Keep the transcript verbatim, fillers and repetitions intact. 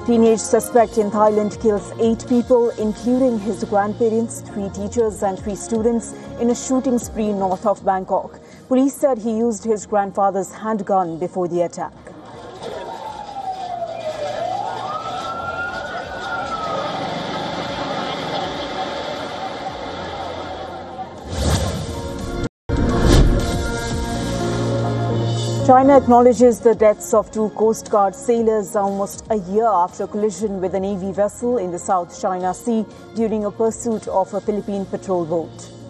Teenage suspect in Thailand kills eight people, including his grandparents, three teachers and three students, in a shooting spree north of Bangkok. Police said he used his grandfather's handgun before the attack. China acknowledges the deaths of two Coast Guard sailors almost a year after a collision with a Navy vessel in the South China Sea during a pursuit of a Philippine patrol boat.